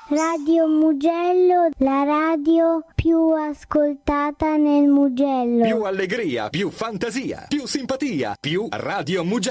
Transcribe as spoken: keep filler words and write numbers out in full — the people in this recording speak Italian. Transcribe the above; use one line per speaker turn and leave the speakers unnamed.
Radio Mugello, la radio più ascoltata nel Mugello.
Più allegria, più fantasia, più simpatia, più Radio Mugello.